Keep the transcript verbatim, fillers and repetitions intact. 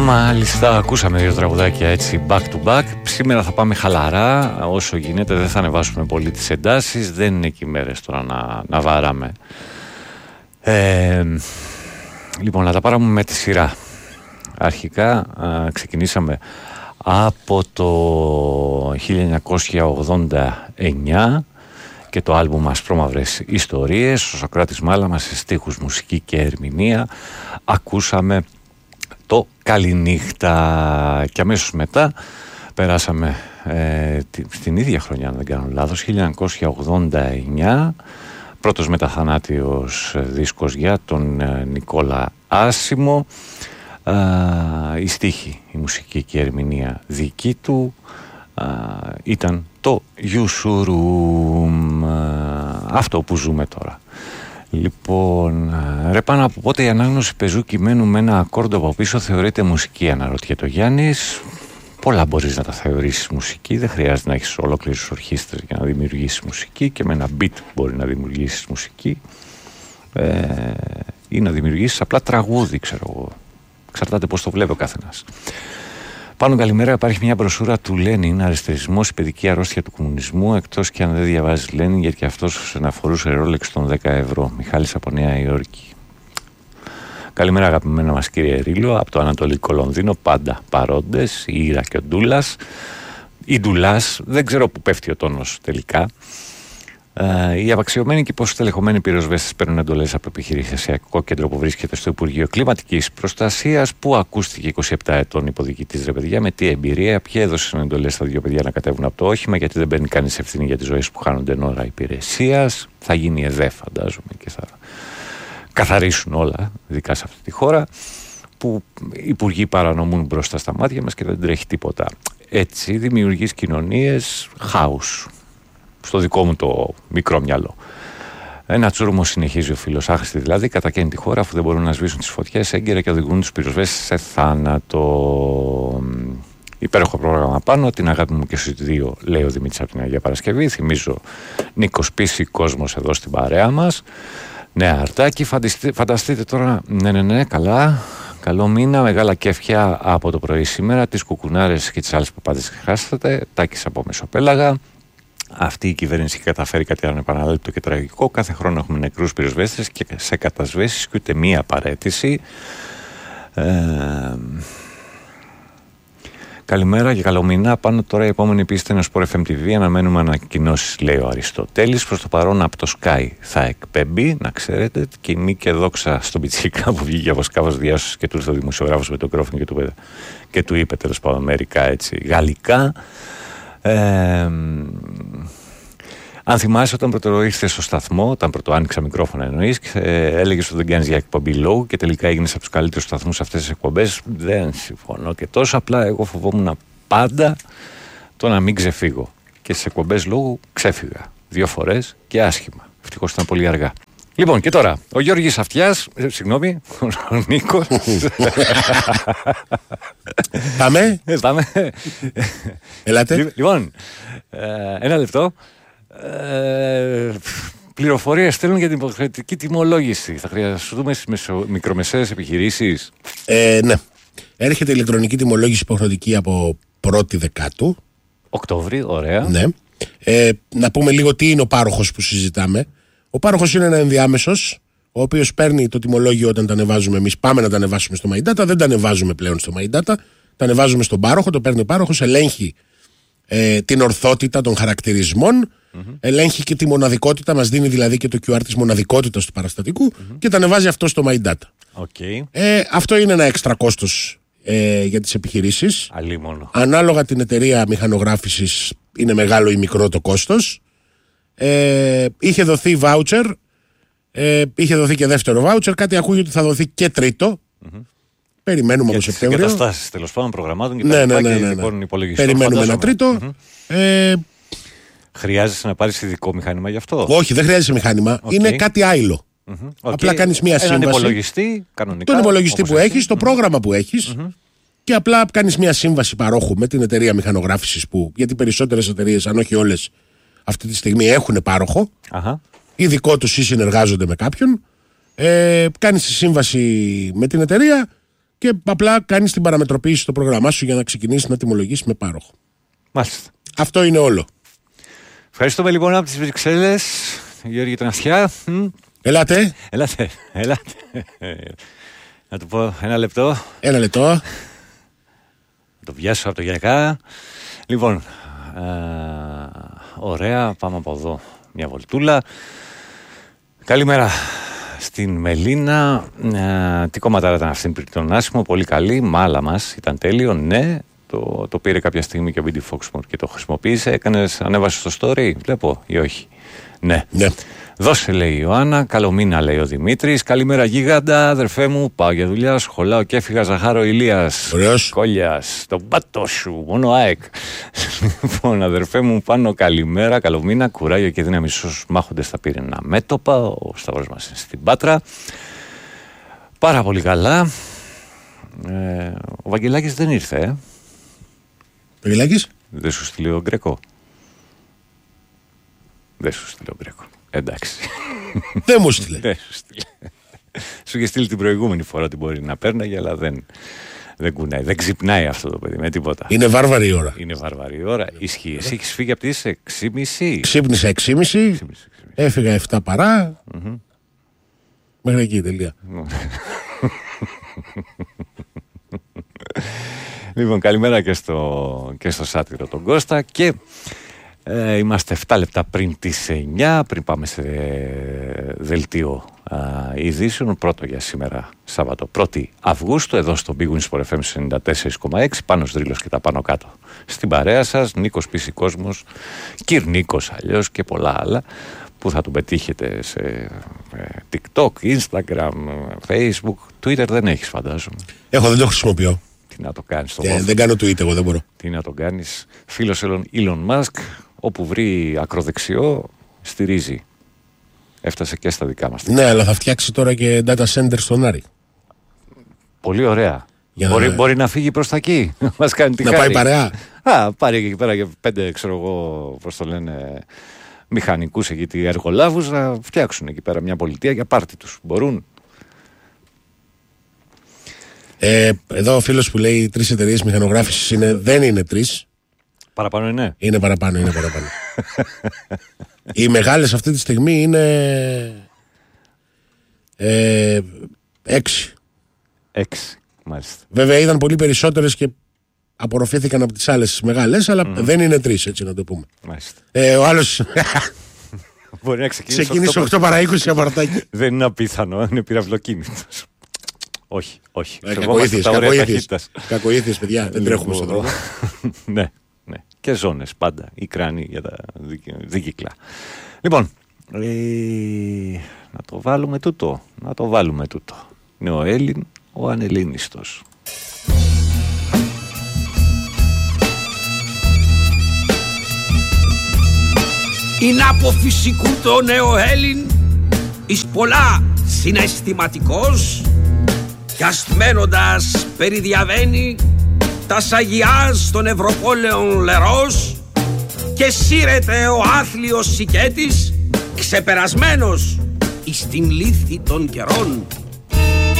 Μάλιστα, ακούσαμε δύο τραγουδάκια έτσι back to back. Σήμερα θα πάμε χαλαρά, όσο γίνεται, δεν θα ανεβάσουμε πολύ τις εντάσεις. Δεν είναι και οι μέρες τώρα να, να βαράμε. Ε, λοιπόν, να τα πάρουμε με τη σειρά. Αρχικά α, ξεκινήσαμε από το χίλια εννιακόσια ογδόντα εννιά και το άλμπουμ Ασπρόμαυρες Ιστορίες. Ο Σωκράτης Μάλαμας σε στίχους, μουσική και ερμηνεία. Ακούσαμε το Καληνύχτα και αμέσως μετά περάσαμε ε, στην ίδια χρονιά, αν δεν κάνω λάθος, χίλια εννιακόσια ογδόντα εννιά, πρώτος μεταθανάτιος δίσκος για τον ε, Νικόλα Άσημο, ε, η στίχη, η μουσική και η ερμηνεία δική του, ε, ήταν το Ιουσουρούμ, ε, αυτό που ζούμε τώρα. Λοιπόν, ρε πάνω από πότε η ανάγνωση πεζού κειμένου με ένα ακόρντο από πίσω θεωρείται μουσική, αναρωτιέται ο Γιάννης. Πολλά μπορείς να τα θεωρήσεις μουσική, δεν χρειάζεται να έχεις ολόκληρες ορχήστρες για να δημιουργήσεις μουσική, και με ένα beat μπορεί να δημιουργήσεις μουσική ε, ή να δημιουργήσεις απλά τραγούδι, ξέρω εγώ. Εξαρτάται πώς το βλέπει ο καθένας. Πάνω καλημέρα, υπάρχει μια μπροσούρα του Λένιν, αριστερισμός, η παιδική αρρώστια του κομμουνισμού, εκτός και αν δεν διαβάζεις Λένιν, γιατί και αυτός αναφορούσε ρόλεξ των δέκα ευρώ. Μιχάλης από Νέα Υόρκη. Καλημέρα αγαπημένα μας κύριε Ρήλο, από το Ανατολικό Λονδίνο, πάντα παρόντες, η Ήρα και ο Ντούλας. Η Ντουλάς, δεν ξέρω που πέφτει ο τόνος τελικά. Uh, οι απαξιωμένοι και υποστελεχωμένοι πυροσβέστες παίρνουν εντολές από επιχειρησιακό κέντρο που βρίσκεται στο Υπουργείο Κλιματικής Προστασίας, που ακούστηκε είκοσι επτά ετών υποδικητής, ρε παιδιά, με τι εμπειρία, ποιοι έδωσαν εντολές στα δύο παιδιά να κατέβουν από το όχημα, γιατί δεν παίρνει κανείς ευθύνη για τις ζωές που χάνονται εν ώρα υπηρεσίας. Θα γίνει ΕΔΕ, φαντάζομαι, και θα καθαρίσουν όλα, ειδικά σε αυτή τη χώρα, που οι υπουργοί παρανομούν μπροστά στα μάτια μας και δεν τρέχει τίποτα. Έτσι δημιουργείς κοινωνίες χάους. Στο δικό μου το μικρό μυαλό. Ένα τσούρμο, συνεχίζει ο φίλος, άχρηστη δηλαδή, κατακαίνει τη χώρα αφού δεν μπορούν να σβήσουν τις φωτιές έγκαιρα και οδηγούν τους πυροσβέστες σε θάνατο. Υπέροχο πρόγραμμα πάνω, την αγάπη μου και στους δύο, λέει ο Δημήτρης από την Αγία Παρασκευή. Θυμίζω, Νίκος Πίση, κόσμος εδώ στην παρέα μας. Νέα Αρτάκη, φανταστείτε, φανταστείτε τώρα, ναι, ναι, ναι, καλά. Καλό μήνα, μεγάλα κέφια από το πρωί σήμερα. Τις κουκουνάρες και τις άλλες παπάδες χάσατε. Τάκης από Μεσοπέλαγα. Αυτή η κυβέρνηση έχει καταφέρει κάτι ανεπαναλήπτο και τραγικό. Κάθε χρόνο έχουμε νεκρούς πυροσβέστες και σε κατασβέσεις και ούτε μία παρέτηση. Ε, καλημέρα και καλό μήνα. Πάνω τώρα η επόμενη πίστη είναι στο Sport εφ εμ τι βι. Αναμένουμε ανακοινώσεις, λέει ο Αριστοτέλης. Προς το παρόν από το Sky θα εκπέμπει, να ξέρετε. Τιμή και δόξα στον πιτσίκα που βγήκε από σκάβος διάσωσης και του ήρθε ο δημοσιογράφος με το μικρόφωνο και του, και του είπε τέλος πάντων μερικά έτσι γαλλικά. Ε, αν θυμάσαι, όταν πρώτο ήρθες στο σταθμό, όταν πρώτο άνοιξα μικρόφωνα εννοείς, ε, έλεγες ότι δεν κάνεις για εκπομπή λόγου και τελικά έγινες από τους καλύτερους σταθμούς αυτές τις εκπομπές. Δεν συμφωνώ και τόσο. Απλά εγώ φοβόμουν πάντα το να μην ξεφύγω. Και στις εκπομπές λόγου ξέφυγα δύο φορές και άσχημα. Ευτυχώς ήταν πολύ αργά. Λοιπόν, και τώρα, ο Γιώργης Αυτιάς, ε, συγγνώμη, ο Νίκος. Πάμε. Ε, πάμε. Ελάτε. Λοιπόν, ε, ένα λεπτό. Ε, πληροφορίες στέλνουν για την υποχρεωτική τιμολόγηση. Θα χρειαστούμε στις μεσο... μικρομεσαίες επιχειρήσεις. Ε, ναι. Έρχεται ηλεκτρονική τιμολόγηση υποχρεωτική από πρώτη Δεκάτου. Οκτώβρη, ωραία. Ναι. Ε, να πούμε λίγο τι είναι ο πάροχος που συζητάμε. Ο πάροχος είναι ένα ενδιάμεσος, ο οποίος παίρνει το τιμολόγιο όταν τα ανεβάζουμε εμείς. Πάμε να τα ανεβάσουμε στο MyData. Δεν τα ανεβάζουμε πλέον στο MyData. Τα ανεβάζουμε στον πάροχο. Το παίρνει ο πάροχος, ελέγχει ε, την ορθότητα των χαρακτηρισμών, mm-hmm. ελέγχει και τη μοναδικότητα. Μας δίνει δηλαδή και το κιου αρ της μοναδικότητας του παραστατικού mm-hmm. και τα ανεβάζει αυτό στο MyData. Okay. Ε, αυτό είναι ένα έξτρα κόστος ε, για τις επιχειρήσεις. Αλίμονο. Ανάλογα την εταιρεία μηχανογράφησης είναι μεγάλο ή μικρό το κόστος. Ε, είχε δοθεί voucher, ε, είχε δοθεί και δεύτερο voucher, κάτι ακούγεται ότι θα δοθεί και τρίτο. Mm-hmm. Περιμένουμε από Σεπτέμβριο. Για τις εγκαταστάσεις τέλος πάντων προγραμμάτων και ναι, τα ναι, λοιπά ναι, και ναι, ναι. λοιπόν υπολογιστών. Περιμένουμε ένα τρίτο. Mm-hmm. Ε, Χρειάζεσαι να πάρεις ειδικό μηχάνημα γι' αυτό? Όχι, δεν χρειάζεσαι μηχάνημα. Okay. Είναι κάτι άλλο. Mm-hmm. Okay. Απλά κάνεις μία σύμβαση. Έναν υπολογιστή, κανονικά. Τον υπολογιστή που έχεις, mm-hmm. το πρόγραμμα που έχεις. Mm-hmm. Και απλά κάνεις μία σύμβαση παρόχου με την εταιρεία μηχανογράφησης που, γιατί περισσότερες εταιρείες, αν όχι όλες, αυτή τη στιγμή έχουν πάροχο. Αχα. Ή δικό τους ή συνεργάζονται με κάποιον. Ε, κάνεις τη σύμβαση με την εταιρεία, και απλά κάνεις την παραμετροποίηση στο πρόγραμμά σου για να ξεκινήσεις να τιμολογήσεις με πάροχο. Μάλιστα. Αυτό είναι όλο. Ευχαριστούμε λοιπόν από τις Βρυξέλλες, Γιώργη Τρανθιά. Ελάτε. Ελάτε, ελάτε. Να του πω ένα λεπτό. Ένα λεπτό. Να το πιάσω από το γιακά. Λοιπόν, α, ωραία, πάμε από εδώ μια βολτούλα. Καλημέρα στην Μελίνα. Α, τι κόμματα ήταν αυτή πριν τον Άσιμο, πολύ καλή. Μάλα μας, ήταν τέλειο, ναι. Το, το πήρε κάποια στιγμή και ο Μπίντι Φόξμορ και το χρησιμοποίησε. Έκανες, ανέβασε στο story, βλέπω ή όχι. Ναι. Ναι. Δώσε, λέει η Ιωάννα. Καλό μήνα, λέει ο Δημήτρης. Καλημέρα, γίγαντα, αδερφέ μου. Πάω για δουλειά. Σχολάω και έφυγα. Ζαχάρο Ηλίας. Ωραίος. Κόλιας. Τον πάτο σου. Μόνο ΑΕΚ. Λοιπόν, αδερφέ μου, πάνω καλημέρα. Καλό μήνα. Κουράγιο και δύναμη στους μάχοντες στα πυρηνά μέτωπα. Ο Σταύρος μας είναι στην Πάτρα. Πάρα πολύ καλά. Ε, ο Βαγγελάκης δεν ήρθε, ε. Βαγγελάκης. Δεν σου στείλει ο Γκρέκο. Δεν σου στείλει ο Γκρέκο. Εντάξει. Δεν μου στείλε. Δεν σου στείλε. Σου είχε στείλει την προηγούμενη φορά ότι μπορεί να παίρναγε, αλλά δεν, δεν κουνάει. Δεν ξυπνάει αυτό το παιδί με τίποτα. Είναι βάρβαρη η ώρα. Είναι βάρβαρη η ώρα. Ισχύει. Εσύ έχεις φύγει από τις έξι και μισή. Ξύπνησα έξι και μισή. Έφυγα εφτά παρά. Mm-hmm. Μέχρι εκεί, τελεία. Λοιπόν, καλημέρα και στο, και στο σάτυρο τον Κώστα και ε, είμαστε επτά λεπτά πριν τις εννιά, πριν πάμε σε δελτίο α, ειδήσεων, πρώτο για σήμερα Σάββατο πρώτη Αυγούστου, εδώ στο Big Win Sport εφ εμ ενενήντα τέσσερα κόμμα έξι, Πάνος Δρύλος και τα πάνω κάτω στην παρέα σας, Νίκος Πίση Κόσμος, Κυρνίκος αλλιώς και πολλά άλλα που θα τον πετύχετε σε ε, TikTok, Instagram, Facebook, Twitter δεν έχεις φαντάζομαι. Έχω, δεν το χρησιμοποιώ. Τι να το κάνεις στο yeah, δεν κάνω tweet, εγώ δεν μπορώ. Τι να το κάνεις. Φίλος Elon Musk, όπου βρει ακροδεξιό, στηρίζει. Έφτασε και στα δικά μας. Ναι, αλλά θα φτιάξει τώρα και data center στον Άρη. Πολύ ωραία. Για μπορεί, να... μπορεί να φύγει προς τα εκεί. Μας κάνει τη να χάρη. πάει παρέα. Α, πάρει εκεί πέρα και πέντε, ξέρω εγώ, πώς το λένε, μηχανικούς εκεί, εργολάβους, να φτιάξουν εκεί πέρα μια πολιτεία για πάρτι τους. Μπορούν. Ε, εδώ ο φίλος που λέει τρεις εταιρείες μηχανογράφησης είναι, δεν είναι τρεις. Παραπάνω είναι. Είναι παραπάνω, είναι παραπάνω. Οι μεγάλες αυτή τη στιγμή είναι ε, έξι. Έξι, μάλιστα. Βέβαια είδαν πολύ περισσότερες και απορροφήθηκαν από τις άλλες μεγάλες, αλλά mm. δεν είναι τρεις, έτσι να το πούμε. Μάλιστα. Ε, ο άλλος μπορεί να ξεκινήσει οκτώ παρά είκοσι απαρτάκι. Δεν είναι απίθανο, είναι πυραυλοκίνητος. Όχι, όχι. Ε, κακοήθειες, κακοήθειες, κακοήθειες, παιδιά, δεν τρέχουμε στον δρόμο. Ναι, ναι. Και ζώνες πάντα, οι κράνοι για τα δίκυκλα. Λοιπόν, ε, να το βάλουμε τούτο, να το βάλουμε τούτο. Είναι ο Έλλην, ο ανελλήνιστος. Είναι από φυσικού το νέο Έλλην, εις πολλά συναισθηματικός, κι αστμένοντας περιδιαβαίνει τα σαγιάς των Ευρωπόλεων λερός και σύρεται ο άθλιος σικέτης ξεπερασμένος εις την λύθη των καιρών.